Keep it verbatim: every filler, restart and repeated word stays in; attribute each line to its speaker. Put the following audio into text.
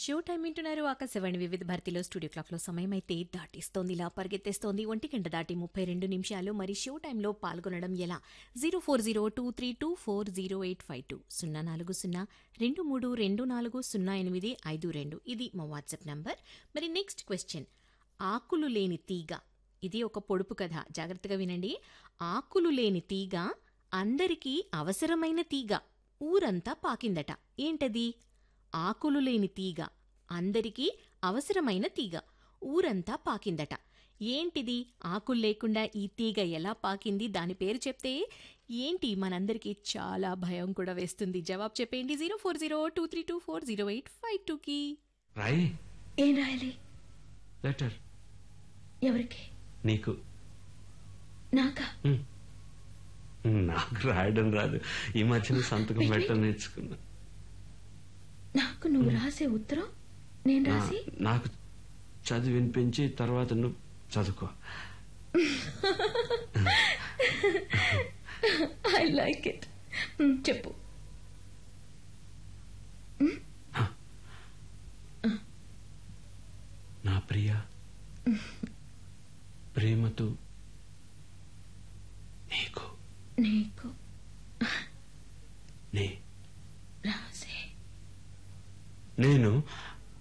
Speaker 1: Show time వింటున్నారు ఆకాశవాణి వివిధ భారతిలో. స్టూడియో క్లాక్ లో సమయం అయితే దాటిస్తోంది, ఇలా పరిగెత్తేస్తోంది. ఒంటి గంట దాటి ముప్పై రెండు నిమిషాలు. మరి షో టైంలో పాల్గొనడం ఎలా? Zero four zero two three two four zero eight five two సున్నా నాలుగు సున్నా రెండు మూడు రెండు నాలుగు సున్నా ఎనిమిది ఐదు రెండు ఇది మా వాట్సాప్ నంబర్. మరి నెక్స్ట్ క్వశ్చన్, ఆకులు లేని తీగ. ఇది ఒక పొడుపు కథ, జాగ్రత్తగా వినండి. ఆకులు లేని తీగ అందరికీ అవసరమైన తీగ, ఊరంతా పాకిందట. ఏంటది? ఆకులు లేని తీగ అందరికీ అవసరమైన తీగ, ఊరంతా పాకిందట. ఏంటిది? ఆకులు లేకుండా ఈ తీగ ఎలా పాకింది? దాని పేరు చెప్తే ఏంటి మనందరికీ చాలా భయం కూడా వేస్తుంది. జవాబు చెప్పేయండి zero four zero two three two four zero eight five two కి.
Speaker 2: రాయి.
Speaker 3: ఏం రాయాలి?
Speaker 2: లెటర్.
Speaker 3: ఎవరికి?
Speaker 2: నీకు.
Speaker 3: నాకా?
Speaker 2: నాకు రాయడం రాదు, ఈ మధ్యన సంతకం పెట్టడం నేర్చుకున్నా.
Speaker 3: నాకు నువ్వు రాసే ఉత్తరం నేను రాసి
Speaker 2: నాకు చదివి వినిపించి తర్వాత నువ్వు చదువుకో.
Speaker 3: I like it. చెప్పు.
Speaker 2: నా ప్రియ, ప్రేమతో నీకు
Speaker 3: నీకు